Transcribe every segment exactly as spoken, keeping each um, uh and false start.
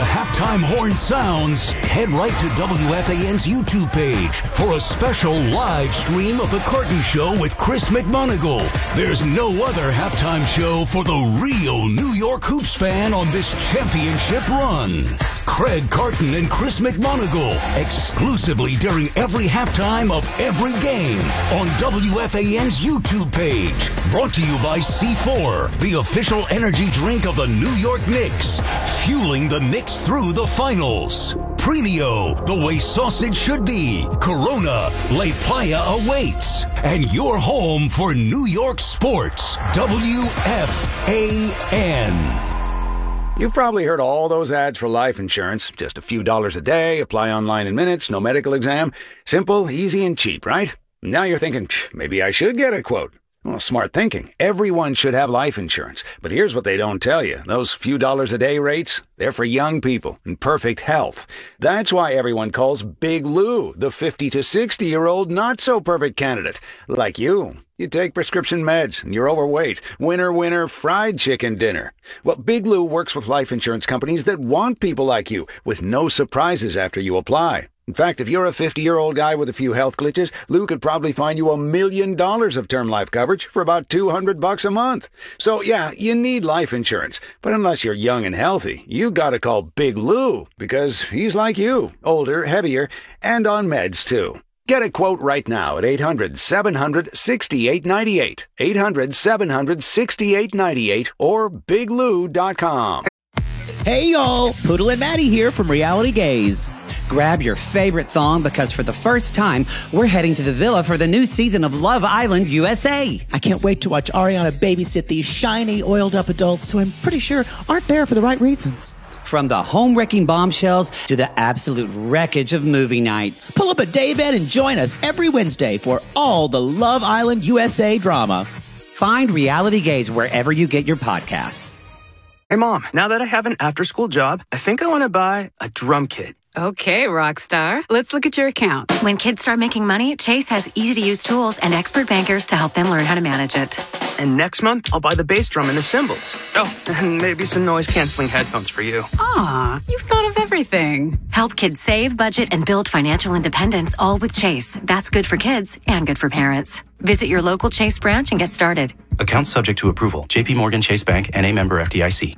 halftime horn sounds, head right to W F A N's YouTube page for a special live stream of the Carton Show with Chris McMonagle. There's no other halftime show for the real New York Hoops fan on this championship run. Craig Carton and Chris McMonagle, exclusively during every halftime of every game on W F A N's YouTube page. Brought to you by C four, the official energy drink of the New York Knicks, fueling the Knicks through the finals. Premio, the way sausage should be. Corona, La Playa awaits. And your home for New York sports, W F A N. You've probably heard all those ads for life insurance. Just a few dollars a day, apply online in minutes, no medical exam. Simple, easy, and cheap, right? Now you're thinking, maybe I should get a quote. Well, smart thinking. Everyone should have life insurance. But here's what they don't tell you. Those few dollars a day rates, they're for young people in perfect health. That's why everyone calls Big Lou the fifty to sixty-year-old not-so-perfect candidate. Like you. You take prescription meds and you're overweight. Winner, winner, fried chicken dinner. Well, Big Lou works with life insurance companies that want people like you, with no surprises after you apply. In fact, if you're a fifty-year-old guy with a few health glitches, Lou could probably find you a million dollars of term life coverage for about two hundred bucks a month. So, yeah, you need life insurance. But unless you're young and healthy, you gotta call Big Lou, because he's like you, older, heavier, and on meds, too. Get a quote right now at eight hundred, seven hundred, sixty-eight ninety-eight, eight hundred, seven hundred, sixty-eight ninety-eight, or big lou dot com. Hey, y'all. Poodle and Maddie here from Reality Gaze. Grab your favorite thong because for the first time, we're heading to the villa for the new season of Love Island U S A. I can't wait to watch Ariana babysit these shiny, oiled-up adults who I'm pretty sure aren't there for the right reasons. From the home-wrecking bombshells to the absolute wreckage of movie night. Pull up a daybed and join us every Wednesday for all the Love Island U S A drama. Find Reality Gaze wherever you get your podcasts. Hey, Mom, now that I have an after-school job, I think I want to buy a drum kit. Okay, rock star. Let's look at your account. When kids start making money, Chase has easy-to-use tools and expert bankers to help them learn how to manage it. And next month, I'll buy the bass drum and the cymbals. Oh, and maybe some noise-canceling headphones for you. Aw, you've thought of everything. Help kids save, budget, and build financial independence, all with Chase. That's good for kids and good for parents. Visit your local Chase branch and get started. Account subject to approval. J P Morgan Chase Bank, N A member F D I C.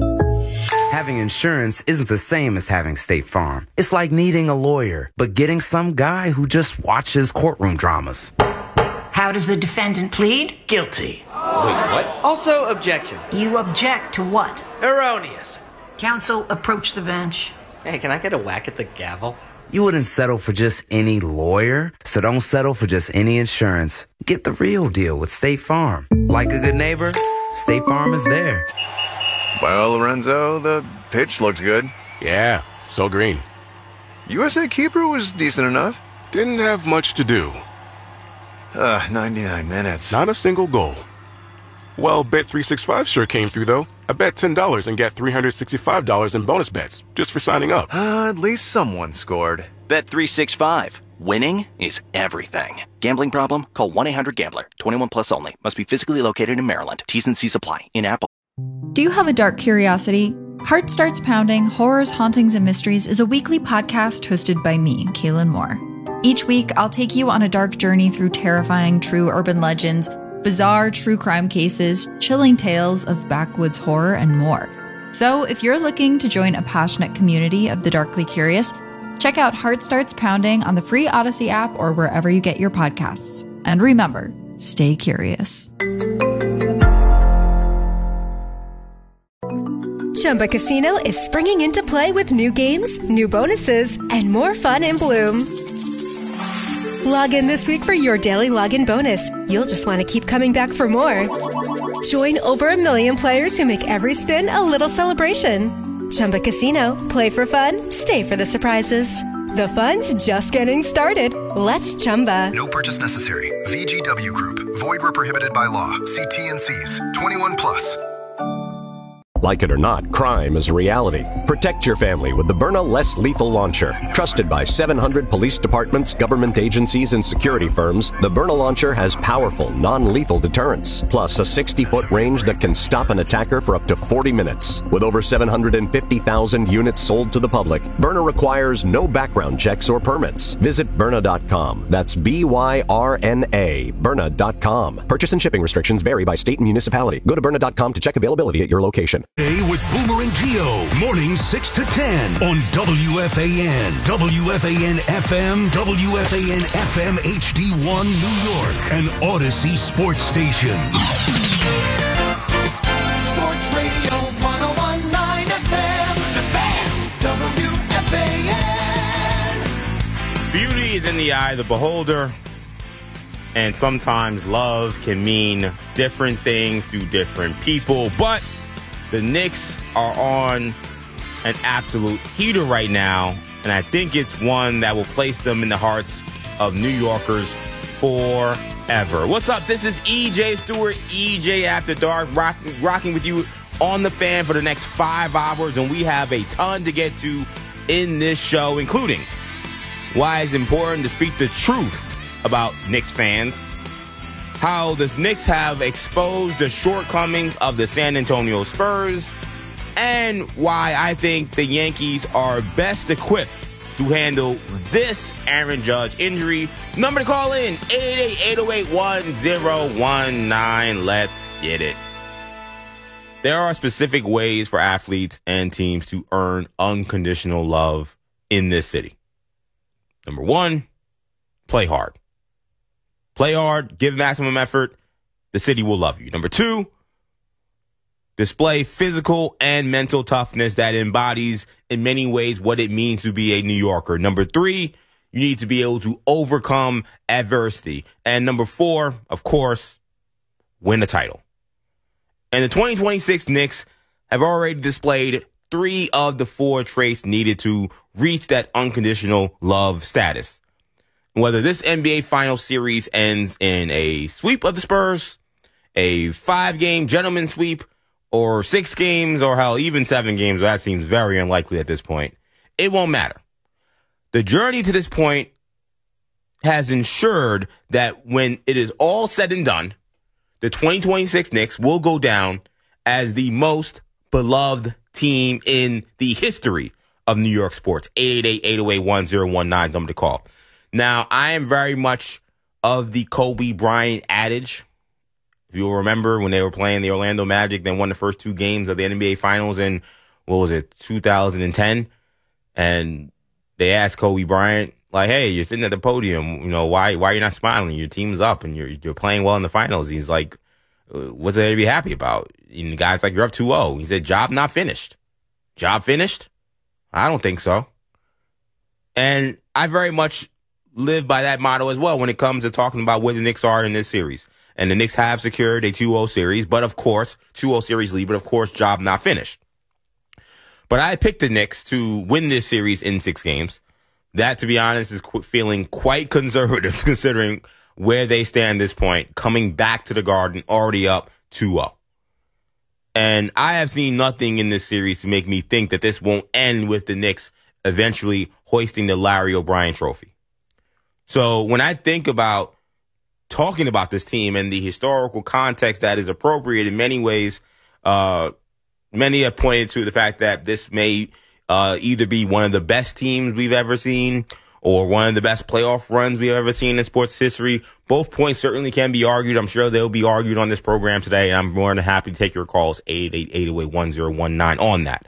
Having insurance isn't the same as having State Farm. It's like needing a lawyer, but getting some guy who just watches courtroom dramas. How does the defendant plead? Guilty. Wait, what? Also, objection. You object to what? Erroneous. Counsel, approach the bench. Hey, can I get a whack at the gavel? You wouldn't settle for just any lawyer, so don't settle for just any insurance. Get the real deal with State Farm. Like a good neighbor, State Farm is there. Well, Lorenzo, the pitch looked good. Yeah, so green. U S A keeper was decent enough. Didn't have much to do. Uh, ninety-nine minutes. Not a single goal. Well, Bet three sixty-five sure came through, though. I bet ten dollars and get three hundred sixty-five dollars in bonus bets just for signing up. Uh, at least someone scored. Bet three sixty-five. Winning is everything. Gambling problem? Call one eight hundred gambler. twenty-one plus only. Must be physically located in Maryland. T's and C's apply. In Apple. Do you have a dark curiosity? Heart Starts Pounding, Horrors, Hauntings, and Mysteries is a weekly podcast hosted by me, Kaylin Moore. Each week, I'll take you on a dark journey through terrifying true urban legends, bizarre true crime cases, chilling tales of backwoods horror, and more. So if you're looking to join a passionate community of the darkly curious, check out Heart Starts Pounding on the free Odyssey app or wherever you get your podcasts. And remember, stay curious. Chumba Casino is springing into play with new games, new bonuses, and more fun in Bloom. Log in this week for your daily login bonus. You'll just want to keep coming back for more. Join over a million players who make every spin a little celebration. Chumba Casino. Play for fun. Stay for the surprises. The fun's just getting started. Let's Chumba. No purchase necessary. V G W Group. Void where prohibited by law. See T N Cs. twenty-one plus. Like it or not, crime is a reality. Protect your family with the Byrna Less Lethal Launcher. Trusted by seven hundred police departments, government agencies, and security firms, the Byrna Launcher has powerful, non-lethal deterrence, plus a sixty-foot range that can stop an attacker for up to forty minutes. With over seven hundred fifty thousand units sold to the public, Byrna requires no background checks or permits. Visit Byrna dot com. That's B Y R N A, Byrna dot com. Purchase and shipping restrictions vary by state and municipality. Go to Byrna dot com to check availability at your location. Hey, with Boomer and Geo, mornings six to ten on W F A N, W F A N F M, W F A N F M H D one New York, and Odyssey Sports Station. Sports Radio one oh one point nine F M, The Fan, W F A N. Beauty is in the eye of the beholder, and sometimes love can mean different things to different people, but the Knicks are on an absolute heater right now, and I think it's one that will place them in the hearts of New Yorkers forever. What's up? This is E J Stewart, E J After Dark, rock, rocking with you on The Fan for the next five hours, and we have a ton to get to in this show, including why it's important to speak the truth about Knicks fans, how the Knicks have exposed the shortcomings of the San Antonio Spurs, and why I think the Yankees are best equipped to handle this Aaron Judge injury. Number to call in, eight eight eight, eight oh eight, one oh one nine. Let's get it. There are specific ways for athletes and teams to earn unconditional love in this city. Number one, play hard. Play hard, give maximum effort, the city will love you. Number two, display physical and mental toughness that embodies in many ways what it means to be a New Yorker. Number three, you need to be able to overcome adversity. And number four, of course, win a title. And the twenty twenty-six Knicks have already displayed three of the four traits needed to reach that unconditional love status. Whether this N B A Finals series ends in a sweep of the Spurs, a five-game gentleman sweep, or six games, or hell, even seven games, that seems very unlikely at this point, it won't matter. The journey to this point has ensured that when it is all said and done, the twenty twenty-six Knicks will go down as the most beloved team in the history of New York sports. eight eight eight, eight oh eight, one oh one nine is number to call. Now, I am very much of the Kobe Bryant adage. If you'll remember when they were playing the Orlando Magic, then won the first two games of the N B A Finals in, what was it, two thousand ten? And they asked Kobe Bryant, like, hey, you're sitting at the podium, you know, why why are you not smiling? Your team's up and you're you're playing well in the finals. He's like, what's there to be happy about? And the guy's like, you're up two oh. He said, job not finished. Job finished? I don't think so. And I very much live by that motto as well when it comes to talking about where the Knicks are in this series. And the Knicks have secured a two oh series, but of course, two oh series lead, but of course, job not finished. But I picked the Knicks to win this series in six games. That, to be honest, is qu- feeling quite conservative considering where they stand at this point, coming back to the Garden already up two oh. And I have seen nothing in this series to make me think that this won't end with the Knicks eventually hoisting the Larry O'Brien trophy. So when I think about talking about this team and the historical context that is appropriate in many ways, uh, many have pointed to the fact that this may uh, either be one of the best teams we've ever seen or one of the best playoff runs we've ever seen in sports history. Both points certainly can be argued. I'm sure they'll be argued on this program today, and I'm more than happy to take your calls, eight eight eight, eight oh eight, one oh one nine on that.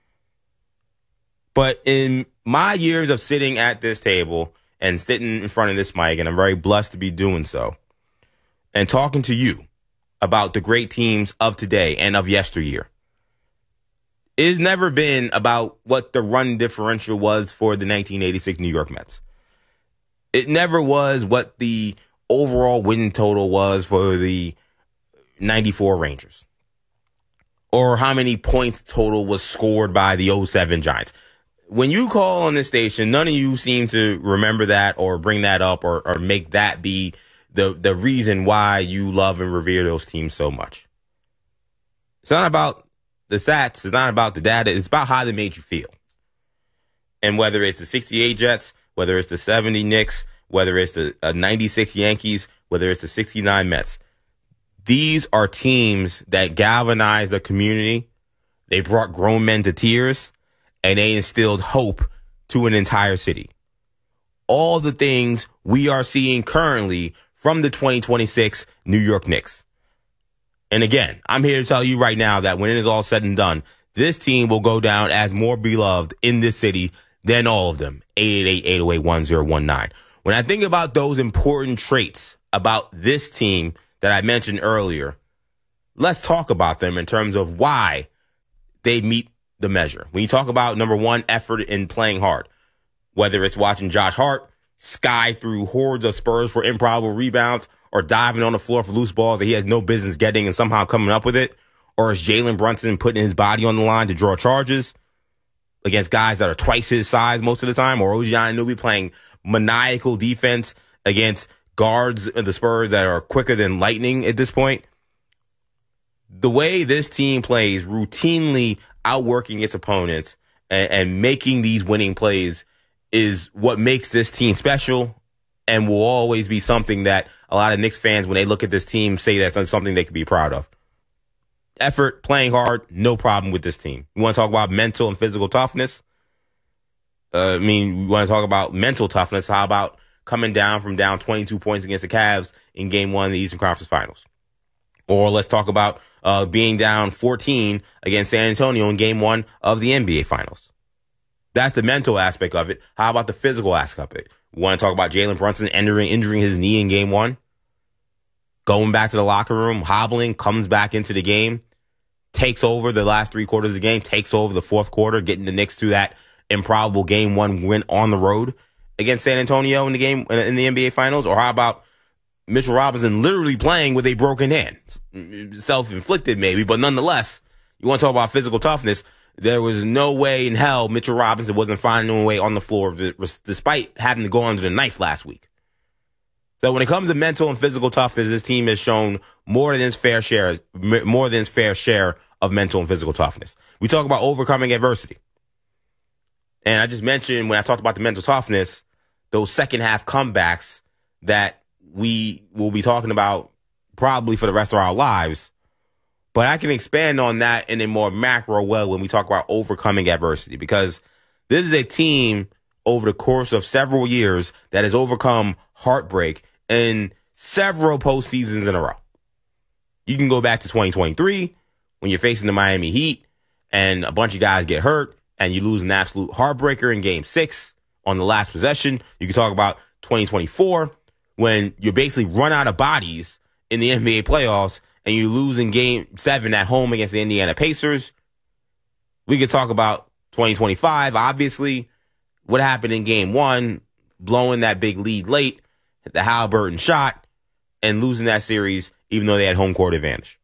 But in my years of sitting at this table and sitting in front of this mic, and I'm very blessed to be doing so, and talking to you about the great teams of today and of yesteryear, it has never been about what the run differential was for the nineteen eighty-six New York Mets. It never was what the overall win total was for the ninety-four Rangers, or how many points total was scored by the oh seven Giants. When you call on this station, none of you seem to remember that or bring that up or, or make that be the, the reason why you love and revere those teams so much. It's not about the stats. It's not about the data. It's about how they made you feel. And whether it's the sixty-eight Jets, whether it's the seventy Knicks, whether it's the uh, ninety-six Yankees, whether it's the sixty-nine Mets, these are teams that galvanized the community. They brought grown men to tears, and they instilled hope to an entire city. All the things we are seeing currently from the twenty twenty-six New York Knicks. And again, I'm here to tell you right now that when it is all said and done, this team will go down as more beloved in this city than all of them. eight eight eight, eight oh eight, one oh one nine. When I think about those important traits about this team that I mentioned earlier, let's talk about them in terms of why they meet the measure. When you talk about, number one, effort in playing hard, whether it's watching Josh Hart sky through hordes of Spurs for improbable rebounds or diving on the floor for loose balls that he has no business getting and somehow coming up with it, or is Jalen Brunson putting his body on the line to draw charges against guys that are twice his size most of the time, or O G Anunoby playing maniacal defense against guards of the Spurs that are quicker than lightning at this point. The way this team plays, routinely outworking its opponents and, and making these winning plays, is what makes this team special and will always be something that a lot of Knicks fans, when they look at this team, say that's something they could be proud of. Effort, playing hard, no problem with this team. You want to talk about mental and physical toughness? Uh, I mean, we want to talk about mental toughness. How about coming down from down twenty-two points against the Cavs in game one of the Eastern Conference Finals? Or let's talk about uh, being down fourteen against San Antonio in game one of the N B A Finals. That's the mental aspect of it. How about the physical aspect of it? We want to talk about Jalen Brunson entering, injuring his knee in game one, going back to the locker room, hobbling, comes back into the game, takes over the last three quarters of the game, takes over the fourth quarter, getting the Knicks to that improbable game one win on the road against San Antonio in the game in the N B A Finals. Or how about Mitchell Robinson literally playing with a broken hand? Self-inflicted maybe, but nonetheless, you want to talk about physical toughness. There was no way in hell Mitchell Robinson wasn't finding a way on the floor despite having to go under the knife last week. So when it comes to mental and physical toughness, this team has shown more than its fair share, more than its fair share of mental and physical toughness. We talk about overcoming adversity. And I just mentioned when I talked about the mental toughness, those second half comebacks that we will be talking about probably for the rest of our lives. But I can expand on that in a more macro way when we talk about overcoming adversity, because this is a team over the course of several years that has overcome heartbreak in several postseasons in a row. You can go back to twenty twenty-three when you're facing the Miami Heat and a bunch of guys get hurt and you lose an absolute heartbreaker in game six on the last possession. You can talk about twenty twenty-four when you basically run out of bodies in the N B A playoffs and you lose in game seven at home against the Indiana Pacers. We could talk about twenty twenty-five, obviously, what happened in game one, blowing that big lead late, the Halliburton shot, and losing that series even though they had home court advantage.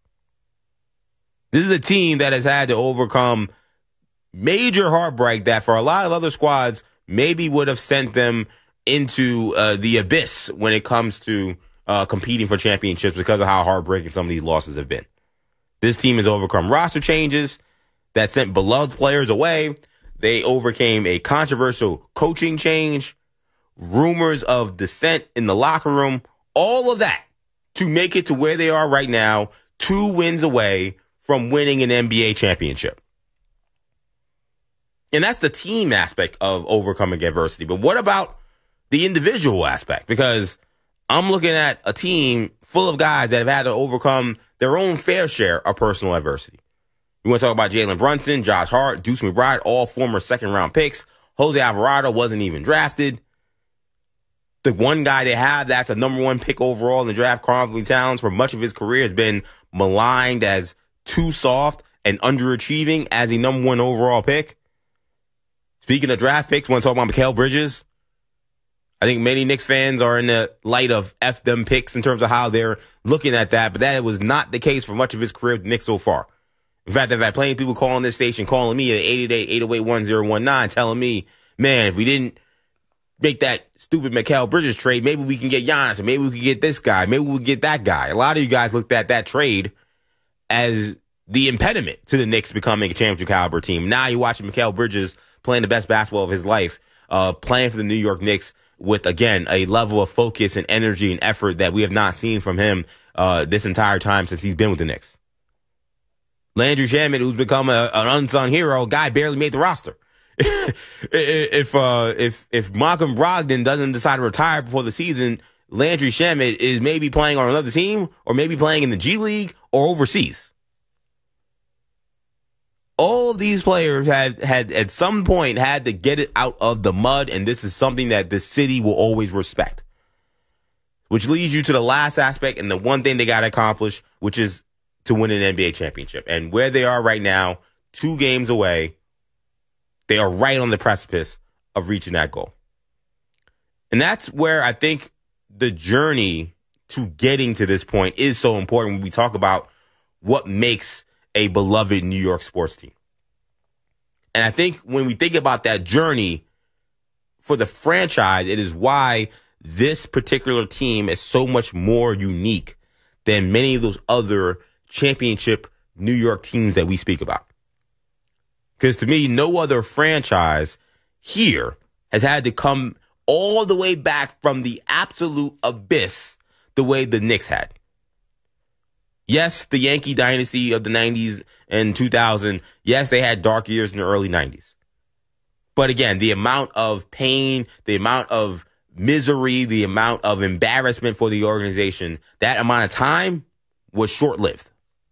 This is a team that has had to overcome major heartbreak that for a lot of other squads maybe would have sent them into uh, the abyss when it comes to uh, competing for championships because of how heartbreaking some of these losses have been. This team has overcome roster changes that sent beloved players away. They overcame a controversial coaching change, rumors of dissent in the locker room, all of that to make it to where they are right now, two wins away from winning an N B A championship. And that's the team aspect of overcoming adversity. But what about the individual aspect? Because I'm looking at a team full of guys that have had to overcome their own fair share of personal adversity. You want to talk about Jalen Brunson, Josh Hart, Deuce McBride, all former second-round picks. Jose Alvarado wasn't even drafted. The one guy they have that's a number one pick overall in the draft, Karl-Anthony Towns, for much of his career has been maligned as too soft and underachieving as a number one overall pick. Speaking of draft picks, want to talk about Mikal Bridges? I think many Knicks fans are in the light of F them picks in terms of how they're looking at that, but that was not the case for much of his career with the Knicks so far. In fact, I've had plenty of people calling this station, calling me at eight eight eight, eight oh eight, one oh one nine, telling me, man, if we didn't make that stupid Mikal Bridges trade, maybe we can get Giannis, or maybe we can get this guy, maybe we'll get that guy. A lot of you guys looked at that trade as the impediment to the Knicks becoming a championship caliber team. Now you're watching Mikal Bridges playing the best basketball of his life, uh, playing for the New York Knicks with, again, a level of focus and energy and effort that we have not seen from him uh, this entire time since he's been with the Knicks. Landry Shamet, who's become a, an unsung hero, guy barely made the roster. if uh, if if Malcolm Brogdon doesn't decide to retire before the season, Landry Shamet is maybe playing on another team or maybe playing in the G League or overseas. All of these players had, had at some point had to get it out of the mud, and this is something that the city will always respect. Which leads you to the last aspect and the one thing they got to accomplish, which is to win an N B A championship. And where they are right now, two games away, they are right on the precipice of reaching that goal. And that's where I think the journey to getting to this point is so important when we talk about what makes a beloved New York sports team. And I think when we think about that journey for the franchise, it is why this particular team is so much more unique than many of those other championship New York teams that we speak about. Because to me, no other franchise here has had to come all the way back from the absolute abyss the way the Knicks had. Yes, the Yankee dynasty of the nineties and two thousand, yes, they had dark years in the early nineties. But again, the amount of pain, the amount of misery, the amount of embarrassment for the organization, that amount of time was short-lived.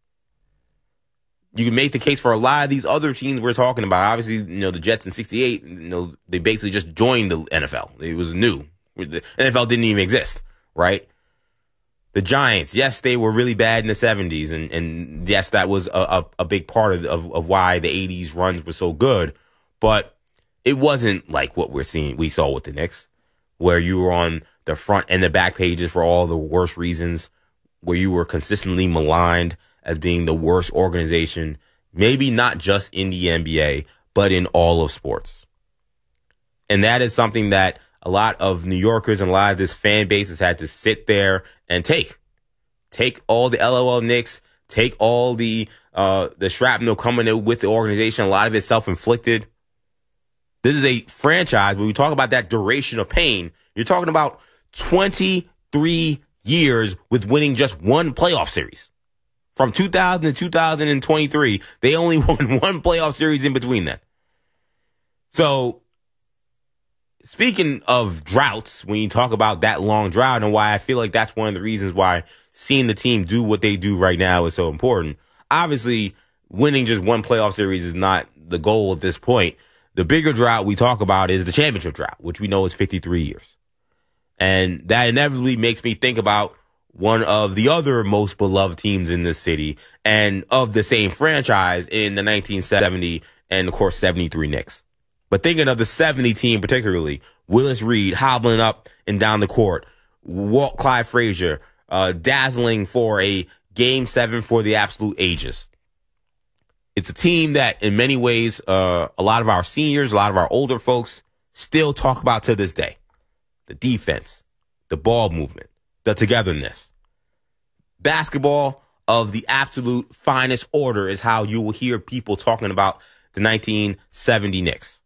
You can make the case for a lot of these other teams we're talking about. Obviously, you know, the Jets in sixty-eight, you know, they basically just joined the N F L. It was new. The N F L didn't even exist, right? The Giants, yes, they were really bad in the seventies, and, and yes, that was a, a, a big part of, of, of why the eighties runs were so good, but it wasn't like what we're seeing, we saw with the Knicks, where you were on the front and the back pages for all the worst reasons, where you were consistently maligned as being the worst organization, maybe not just in the N B A, but in all of sports. And that is something that a lot of New Yorkers and a lot of this fan base has had to sit there and take. Take all the L O L Knicks, take all the uh, the shrapnel coming in with the organization. A lot of it self-inflicted. This is a franchise, when we talk about that duration of pain, you're talking about twenty-three years with winning just one playoff series. From two thousand to two thousand twenty-three, they only won one playoff series in between that. So, speaking of droughts, when you talk about that long drought and why I feel like that's one of the reasons why seeing the team do what they do right now is so important. Obviously, winning just one playoff series is not the goal at this point. The bigger drought we talk about is the championship drought, which we know is fifty-three years. And that inevitably makes me think about one of the other most beloved teams in this city and of the same franchise in the nineteen seventy and, of course, seventy-three Knicks. But thinking of the seventy team particularly, Willis Reed hobbling up and down the court, Walt Clyde Frazier, uh, dazzling for a game seven for the absolute ages. It's a team that in many ways, uh, a lot of our seniors, a lot of our older folks still talk about to this day. The defense, the ball movement, the togetherness. Basketball of the absolute finest order is how you will hear people talking about the nineteen seventy Knicks.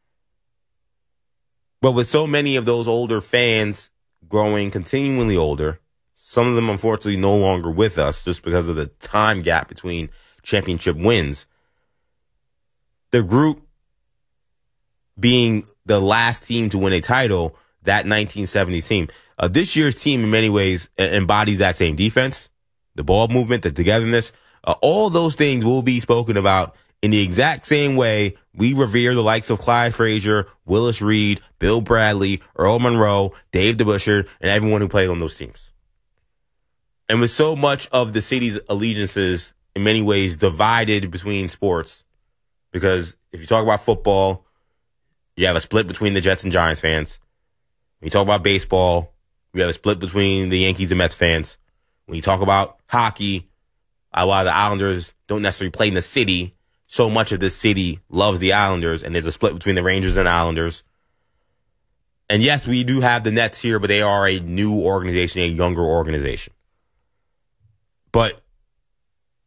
But with so many of those older fans growing continually older, some of them unfortunately no longer with us just because of the time gap between championship wins, the group being the last team to win a title, that nineteen seventy team. Uh, this year's team in many ways embodies that same defense, the ball movement, the togetherness. Uh, all those things will be spoken about in the exact same way we revere the likes of Clyde Frazier, Willis Reed, Bill Bradley, Earl Monroe, Dave DeBusschere, and everyone who played on those teams. And with so much of the city's allegiances in many ways divided between sports, because if you talk about football, you have a split between the Jets and Giants fans. When you talk about baseball, you have a split between the Yankees and Mets fans. When you talk about hockey, a lot of the Islanders don't necessarily play in the city. So much of this city loves the Islanders, and there's a split between the Rangers and Islanders. And yes, we do have the Nets here, but they are a new organization, a younger organization. But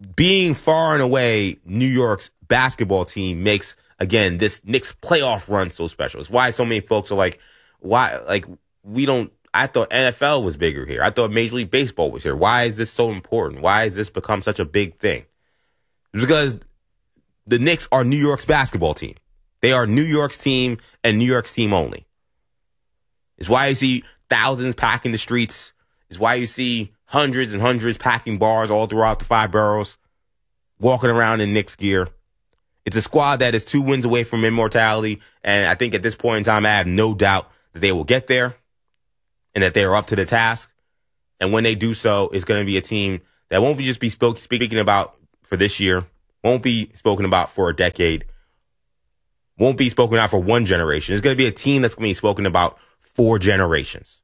being far and away New York's basketball team makes, again, this Knicks playoff run so special. It's why so many folks are like, why, like, we don't, I thought N F L was bigger here. I thought Major League Baseball was here. Why is this so important? Why has this become such a big thing? It's because the Knicks are New York's basketball team. They are New York's team and New York's team only. It's why you see thousands packing the streets. It's why you see hundreds and hundreds packing bars all throughout the five boroughs, walking around in Knicks gear. It's a squad that is two wins away from immortality, and I think at this point in time, I have no doubt that they will get there and that they are up to the task. And when they do so, it's going to be a team that won't be just be spoke, speaking about for this year, won't be spoken about for a decade, won't be spoken about for one generation. It's going to be a team that's going to be spoken about for generations.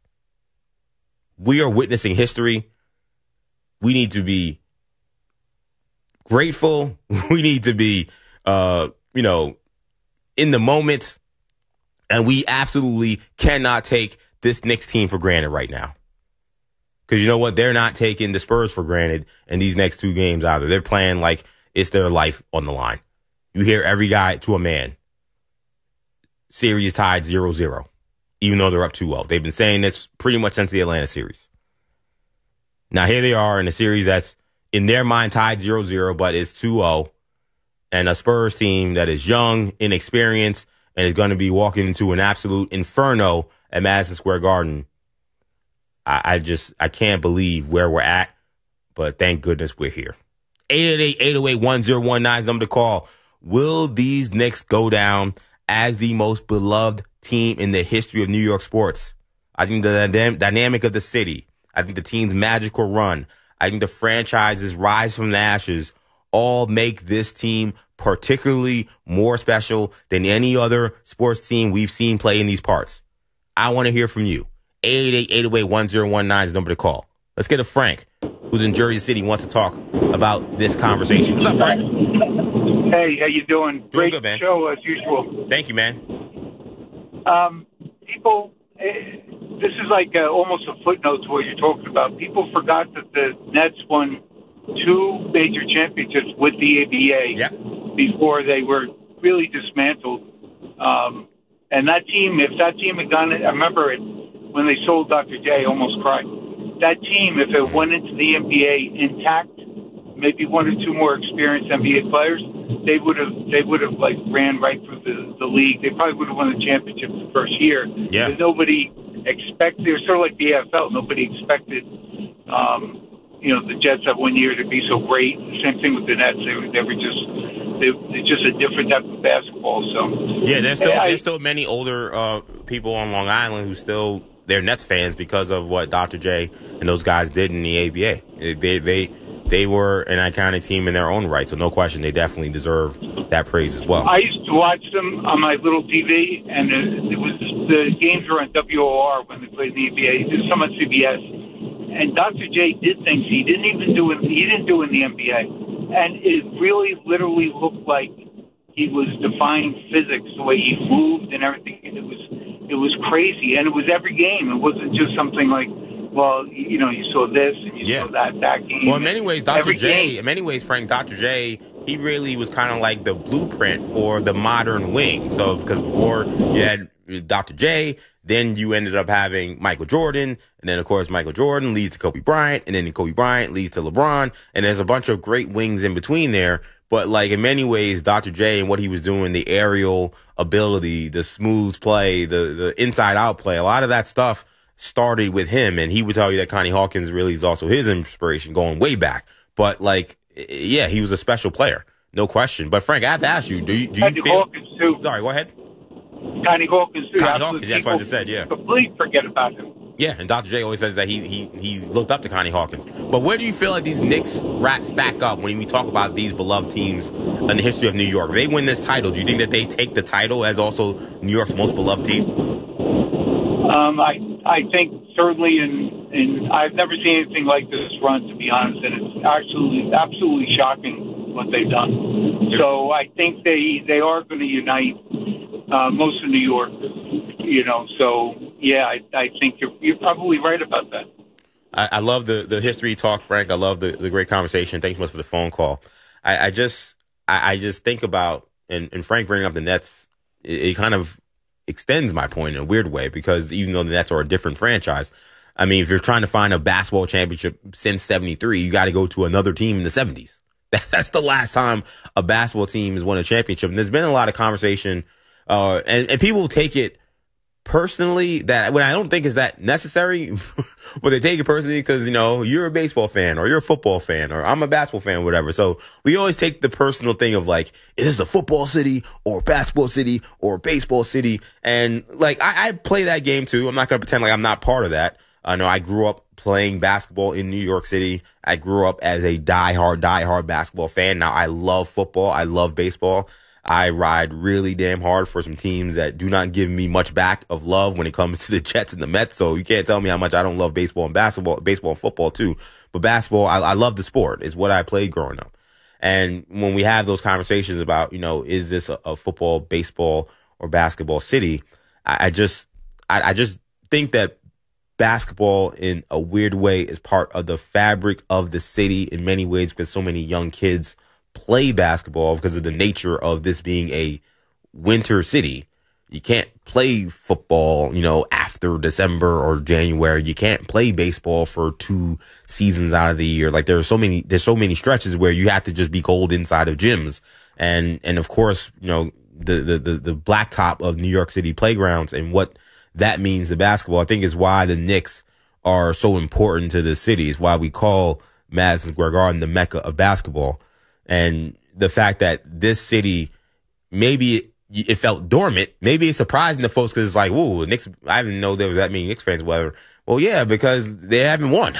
We are witnessing history. We need to be grateful. We need to be, uh, you know, in the moment. And we absolutely cannot take this Knicks team for granted right now. Because you know what? They're not taking the Spurs for granted in these next two games either. They're playing like it's their life on the line. You hear every guy to a man. Series tied zero zero, even though they're up two oh. They've been saying this pretty much since the Atlanta series. Now, here they are in a series that's, in their mind, tied zero zero, but it's two oh. And a Spurs team that is young, inexperienced, and is going to be walking into an absolute inferno at Madison Square Garden. I, I just, I can't believe where we're at, but thank goodness we're here. eight eight eight, eight oh eight, one oh one nine is the number to call. Will these Knicks go down as the most beloved team in the history of New York sports? I think the dynam- dynamic of the city, I think the team's magical run, I think the franchise's rise from the ashes all make this team particularly more special than any other sports team we've seen play in these parts. I want to hear from you. eight eight eight, eight oh eight, one oh one nine is the number to call. Let's get to Frank, who's in Jersey City, wants to talk about this conversation. What's up, Frank? Hey, how you doing? Doing Great good, man. show as usual. Thank you, man. Um, people, eh, this is like uh, almost a footnote to what you're talking about. People forgot that the Nets won two major championships with the A B A yep. before they were really dismantled. Um, and that team, if that team had gone, I remember it when they sold Doctor J, I almost cried. That team, if it went into the N B A intact, maybe one or two more experienced N B A players, they would have they would have like ran right through the, the league. They probably would have won the championship the first year. Yeah. But nobody expected. It was sort of like the A F L. Nobody expected, um, you know, the Jets that one year to be so great. Same thing with the Nets. They were, they were just they, they're just a different type of basketball. So yeah, there's still I, there's still many older uh, people on Long Island who still they're Nets fans because of what Doctor J and those guys did in the A B A. They they they were an iconic team in their own right, so no question, they definitely deserve that praise as well. I used to watch them on my little T V, and it, it was the games were on W O R when they played in the A B A. It was some on C B S, and Doctor J did things he didn't even do in he didn't do in the N B A, and it really literally looked like he was defying physics the way he moved and everything. It was it was crazy, and it was every game. It wasn't just something like, well, you know, you saw this and you yeah. saw that that game. Well, in many ways, Doctor J, game. in many ways, Frank, Doctor J, he really was kind of like the blueprint for the modern wing. So, because before you had Doctor J, then you ended up having Michael Jordan, and then, of course, Michael Jordan leads to Kobe Bryant, and then Kobe Bryant leads to LeBron, and there's a bunch of great wings in between there. But, like, in many ways, Doctor J and what he was doing, the aerial ability, the smooth play, the, the inside-out play, a lot of that stuff started with him. And he would tell you that Connie Hawkins really is also his inspiration going way back. But, like, yeah, he was a special player. No question. But, Frank, I have to ask you, do you, do you Connie feel... Hawkins, too. Sorry, go ahead. Connie Hawkins, too. Connie Hawkins, that's what I just said, yeah. Completely forget about him. Yeah, and Doctor J always says that he, he he looked up to Connie Hawkins. But where do you feel like these Knicks rat stack up when we talk about these beloved teams in the history of New York? If they win this title, do you think that they take the title as also New York's most beloved team? Um, I I think certainly, in in I've never seen anything like this run, to be honest, and it's absolutely absolutely shocking what they've done. So I think they they are going to unite uh, most of New York. You know, so yeah, I, I think you're you're probably right about that. I, I love the, the history talk, Frank. I love the, the great conversation. Thanks so much for the phone call. I, I just I, I just think about, and, and Frank bringing up the Nets, it, it kind of extends my point in a weird way, because even though the Nets are a different franchise, I mean, if you're trying to find a basketball championship since seventy-three, you got to go to another team in the seventies. That's the last time a basketball team has won a championship. And there's been a lot of conversation, uh, and, and people take it personally, that when I don't think is that necessary, but they take it personally because, you know, you're a baseball fan or you're a football fan or I'm a basketball fan, whatever. So we always take the personal thing of like, is this a football city or a basketball city or a baseball city? And like, I, I play that game too. I'm not going to pretend like I'm not part of that. I know I grew up playing basketball in New York City. I grew up as a diehard, diehard basketball fan. Now I love football. I love baseball. I ride really damn hard for some teams that do not give me much back of love when it comes to the Jets and the Mets. So you can't tell me how much I don't love baseball and basketball, baseball and football too. But basketball, I, I love the sport. It's what I played growing up. And when we have those conversations about, you know, is this a, a football, baseball, or basketball city? I, I just, I, I just think that basketball in a weird way is part of the fabric of the city in many ways, because so many young kids play basketball because of the nature of this being a winter city. You can't play football, you know, after December or January. You can't play baseball for two seasons out of the year. Like there are so many, there's so many stretches where you have to just be cold inside of gyms. And, and of course, you know, the, the, the, the blacktop of New York City playgrounds and what that means to basketball, I think is why the Knicks are so important to the city. It's why we call Madison Square Garden the Mecca of basketball. And the fact that this city, maybe it, it felt dormant. Maybe it's surprising to folks because it's like, whoa, Knicks, I didn't know there was that many Knicks fans. Whatever. Well, yeah, because they haven't won.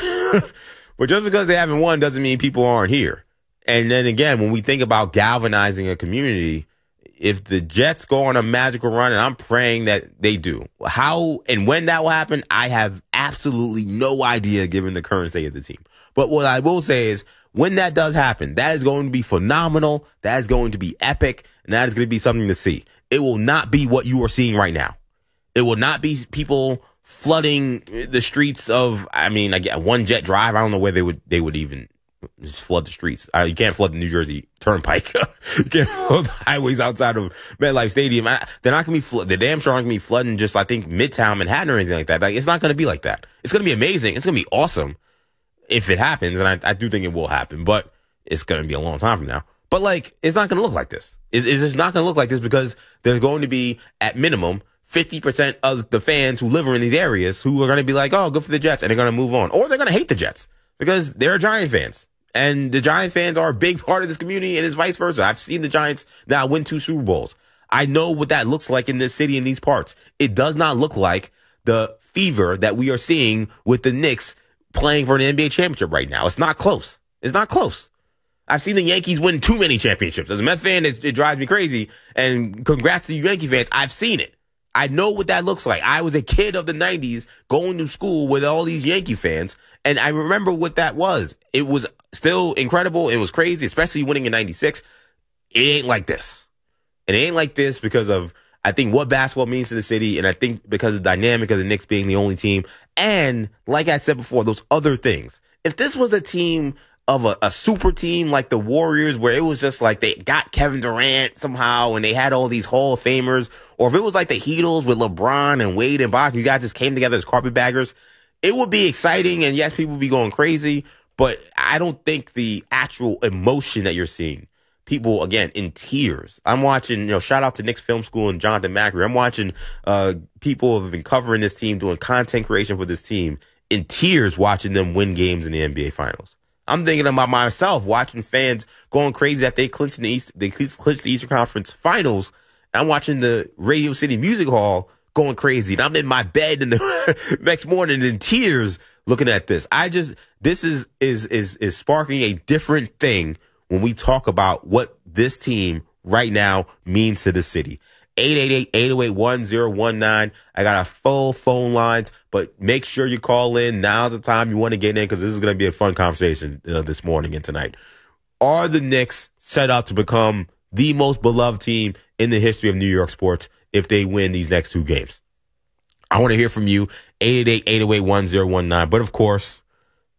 But just because they haven't won doesn't mean people aren't here. And then again, when we think about galvanizing a community, if the Jets go on a magical run, and I'm praying that they do, how and when that will happen, I have absolutely no idea given the current state of the team. But what I will say is, when that does happen, that is going to be phenomenal. That is going to be epic. And that is going to be something to see. It will not be what you are seeing right now. It will not be people flooding the streets of, I mean, I get one jet drive. I don't know where they would, they would even just flood the streets. Uh, you can't flood the New Jersey Turnpike. You can't flood the highways outside of MetLife Stadium. I, they're not going to be flood. They're damn sure aren't going to be flooding just, I think, Midtown Manhattan or anything like that. Like, it's not going to be like that. It's going to be amazing. It's going to be awesome. If it happens, and I, I do think it will happen, but it's going to be a long time from now. But, like, it's not going to look like this. It's, it's just not going to look like this because there's going to be, at minimum, fifty percent of the fans who live in these areas who are going to be like, oh, good for the Jets, and they're going to move on. Or they're going to hate the Jets because they're Giant fans. And the Giant fans are a big part of this community, and it's vice versa. I've seen the Giants now win two Super Bowls. I know what that looks like in this city, in these parts. It does not look like the fever that we are seeing with the Knicks playing for an N B A championship right now. It's not close. It's not close. I've seen the Yankees win too many championships. As a Met fan, it, it drives me crazy. And congrats to you Yankee fans. I've seen it. I know what that looks like. I was a kid of the nineties going to school with all these Yankee fans. And I remember what that was. It was still incredible. It was crazy, especially winning in ninety-six. It ain't like this. And it ain't like this because of, I think, what basketball means to the city. And I think because of the dynamic of the Knicks being the only team. And like I said before, those other things. If this was a team of a, a super team like the Warriors, where it was just like they got Kevin Durant somehow and they had all these Hall of Famers, or if it was like the Heatles with LeBron and Wade and Bosh, you guys just came together as carpetbaggers, it would be exciting. And yes, people would be going crazy, but I don't think the actual emotion that you're seeing, people, again, in tears. I'm watching, you know, shout out to Knicks Film School and Jonathan Macri. I'm watching uh people who have been covering this team, doing content creation for this team, in tears watching them win games in the N B A Finals. I'm thinking about myself watching fans going crazy that they clinched in the East, they clinched the Eastern Conference Finals. And I'm watching the Radio City Music Hall going crazy. And I'm in my bed in the next morning in tears looking at this. I just, this is, is, is, is sparking a different thing when we talk about what this team right now means to the city. eight eight eight, eight oh eight, one oh one nine. I got a full phone lines, but make sure you call in. Now's the time you want to get in because this is going to be a fun conversation uh, this morning and tonight. Are the Knicks set up to become the most beloved team in the history of New York sports if they win these next two games? I want to hear from you. eight eight eight, eight oh eight, one oh one nine. But of course,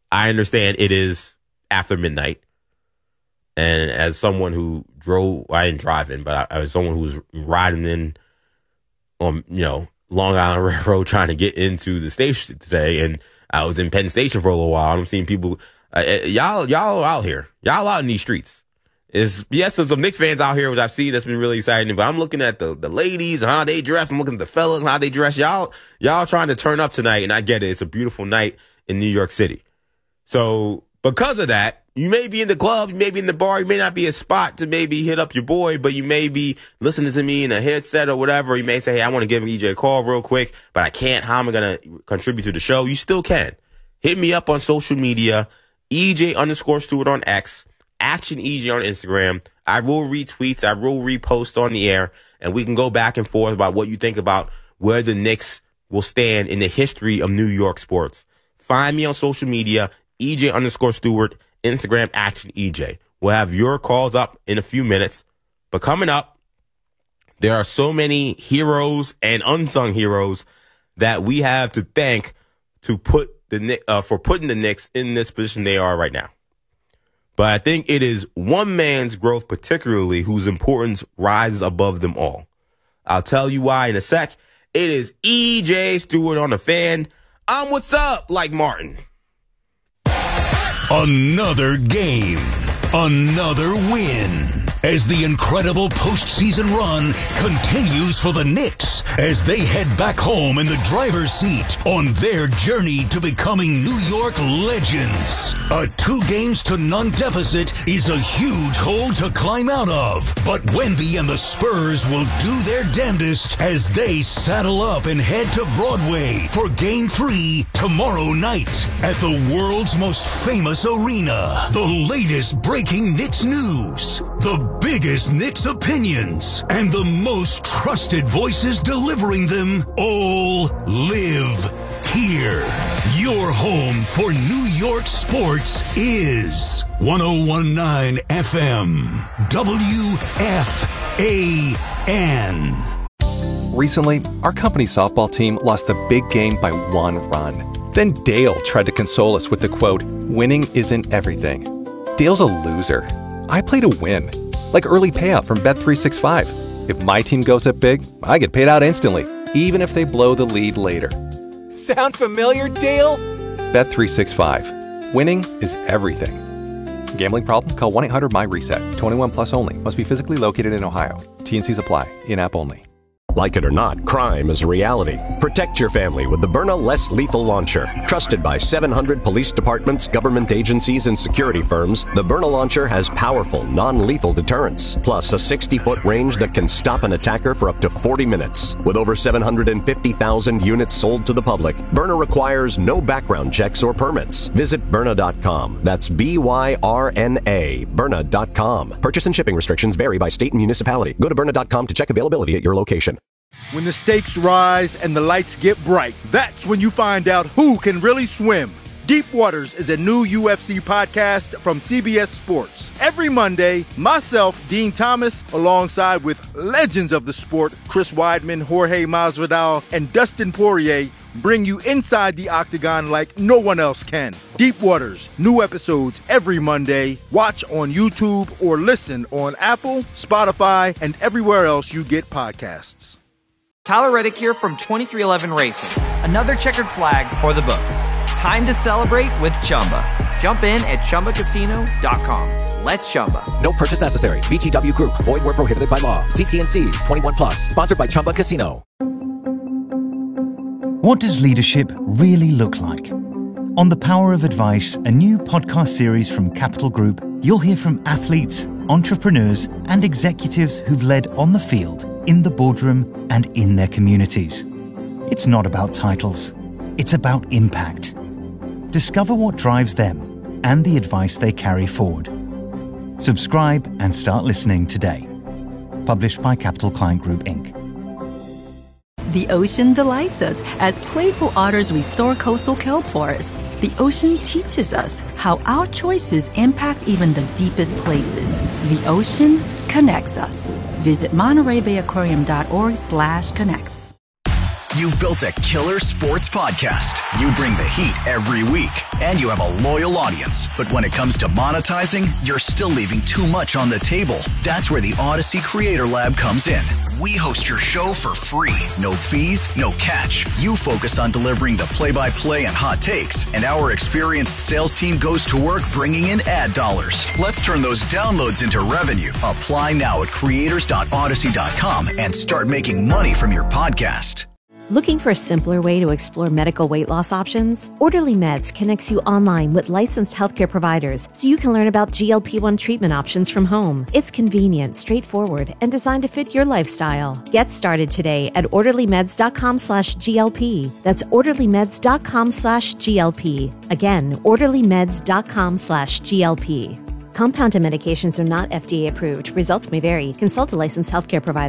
I understand it is after midnight. And as someone who drove, I didn't drive in, but I, as someone who was riding in on, you know, Long Island Railroad trying to get into the station today, and I was in Penn Station for a little while, and I'm seeing people, uh, y'all, y'all out here, y'all out in these streets. Is yes, there's some Knicks fans out here, which I've seen that's been really exciting, but I'm looking at the, the ladies and how they dress. I'm looking at the fellas and how they dress. Y'all, y'all trying to turn up tonight, and I get it. It's a beautiful night in New York City. So because of that, you may be in the club, you may be in the bar, you may not be a spot to maybe hit up your boy, but you may be listening to me in a headset or whatever. You may say, hey, I want to give E J a call real quick, but I can't. How am I going to contribute to the show? You still can. Hit me up on social media, E J underscore Stewart on X, Action E J on Instagram. I will retweet, I will repost on the air, and we can go back and forth about what you think about where the Knicks will stand in the history of New York sports. Find me on social media, E J underscore Stewart, Instagram, Action E J. We'll have your calls up in a few minutes. But coming up, there are so many heroes and unsung heroes that we have to thank to put the uh, for putting the Knicks in this position they are right now. But I think it is one man's growth particularly whose importance rises above them all. I'll tell you why in a sec. It is E J Stewart on the Fan. I'm What's Up, like Martin. Another game, another win, as the incredible postseason run continues for the Knicks as they head back home in the driver's seat on their journey to becoming New York legends. A two games to none deficit is a huge hole to climb out of, but Wemby and the Spurs will do their damnedest as they saddle up and head to Broadway for game three tomorrow night at the world's most famous arena. The latest breaking Knicks news, the biggest Knicks opinions, and the most trusted voices delivering them all live here. Your home for New York sports is one oh one point nine F M W F A N. Recently, our company's softball team lost a big game by one run. Then Dale tried to console us with the quote, "Winning isn't everything." Dale's a loser. I play to win. Like early payout from Bet three sixty-five. If my team goes up big, I get paid out instantly, even if they blow the lead later. Sound familiar, Dale? Bet three sixty-five. Winning is everything. Gambling problem? Call one eight hundred M Y reset. twenty-one plus only. Must be physically located in Ohio. T N Cs apply. In-app only. Like it or not, crime is a reality. Protect your family with the Byrna Less Lethal Launcher. Trusted by seven hundred police departments, government agencies, and security firms, the Byrna Launcher has powerful, non-lethal deterrence, plus a sixty-foot range that can stop an attacker for up to forty minutes. With over seven hundred fifty thousand units sold to the public, Byrna requires no background checks or permits. Visit Byrna dot com. That's B Y R N A, Byrna dot com. Purchase and shipping restrictions vary by state and municipality. Go to Byrna dot com to check availability at your location. When the stakes rise and the lights get bright, that's when you find out who can really swim. Deep Waters is a new U F C podcast from C B S Sports. Every Monday, myself, Dean Thomas, alongside with legends of the sport, Chris Weidman, Jorge Masvidal, and Dustin Poirier, bring you inside the octagon like no one else can. Deep Waters, new episodes every Monday. Watch on YouTube or listen on Apple, Spotify, and everywhere else you get podcasts. Tyler Reddick here from twenty-three eleven Racing. Another checkered flag for the books. Time to celebrate with Chumba. Jump in at Chumba Casino dot com. Let's Chumba. No purchase necessary. V G W Group. Void where prohibited by law. See T N Cs. twenty-one plus. Sponsored by Chumba Casino. What does leadership really look like? On The Power of Advice, a new podcast series from Capital Group, you'll hear from athletes, entrepreneurs, and executives who've led on the field, in the boardroom, and in their communities. It's not about titles. It's about impact. Discover what drives them and the advice they carry forward. Subscribe and start listening today. Published by Capital Client Group, Incorporated. The ocean delights us as playful otters restore coastal kelp forests. The ocean teaches us how our choices impact even the deepest places. The ocean connects us. Visit Monterey Bay Aquarium dot org slash connects. You've built a killer sports podcast. You bring the heat every week, and you have a loyal audience. But when it comes to monetizing, you're still leaving too much on the table. That's where the Odyssey Creator Lab comes in. We host your show for free. No fees, no catch. You focus on delivering the play-by-play and hot takes, and our experienced sales team goes to work bringing in ad dollars. Let's turn those downloads into revenue. Apply now at creators dot odyssey dot com and start making money from your podcast. Looking for a simpler way to explore medical weight loss options? Orderly Meds connects you online with licensed healthcare providers so you can learn about G L P one treatment options from home. It's convenient, straightforward, and designed to fit your lifestyle. Get started today at orderly meds dot com slash G L P. That's orderly meds dot com slash G L P. Again, orderly meds dot com slash G L P. Compounded medications are not F D A approved. Results may vary. Consult a licensed healthcare provider.